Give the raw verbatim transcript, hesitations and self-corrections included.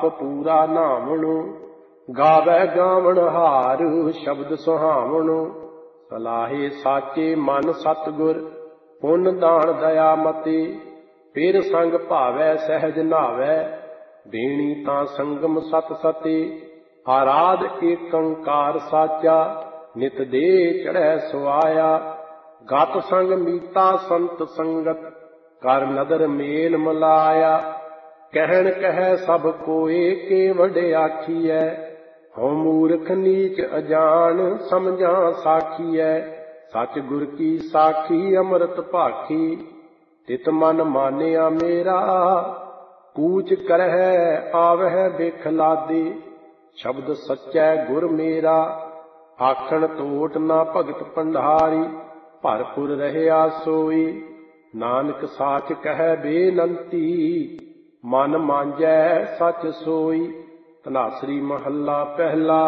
ਆਪ ਪੂਰਾ ਨਾਵਣੁ। ਗਾਵੈ ਗਾਵਣ ਹਾਰ ਸ਼ਬਦ ਸੁਹਾਵਣੁ। ਸਲਾਹੇ ਸਾਚੇ ਮਨ ਸਤਿਗੁਰ ਪੁੰਨ ਦਾਨ ਦਇਆ ਮਤੀ। ਫਿਰ ਸੰਗ ਭਾਵੈ ਸਹਿਜ ਨਾਵੈ ਬੇਣੀ ਤਾਂ ਸੰਗਮ ਸਤ ਸਤੀ। ਆਰਾਧ ਏਕੰਕਾਰ ਸਾਚਾ ਨਿਤ ਦੇ ਚੜ੍ਹੈ ਸੁਆਇਆ। ਗਤ ਸੰਗ ਮੀਤਾ ਸੰਤ ਸੰਗਤ ਕਰ ਨਦਰ ਮੇਲ ਮਲਾਇਆ। ਕਹਿਣ ਕਹਿ ਸਭ ਕੋਏ ਕੇ ਵਡਿਆਖੀਐ। ਹਉ ਮੂਰਖ ਨੀਚ ਅਜਾਨ ਸਮਝਾਂ ਸਾਖੀਐ। ਸਚ ਗੁਰ ਕੀ ਸਾਖੀ ਅੰਮ੍ਰਿਤ ਭਾਖੀ। ਤਿਤ ਮਨ ਮਾਨਿਆ ਮੇਰਾ ਕੂਚ ਕਰਹਿ ਆਵਹਿ ਬਿਖ ਲਾਦੀ। ਸ਼ਬਦ ਸੱਚੈ ਗੁਰ ਮੇਰਾ ਆਖਣ ਟੋਟ ਨਾ ਭਗਤ ਭੰਡਾਰੀ। ਭਰਪੁਰ ਰਹਿਆ ਸੋਈ ਨਾਨਕ ਸਾਚ ਕਹਿ ਬੇਨੰਤੀ। ਮਨ ਮਾਂਜੈ ਸਚ ਸੋਈ। ਧਨਾਸਰੀ ਮਹੱਲਾ ਪਹਿਲਾ।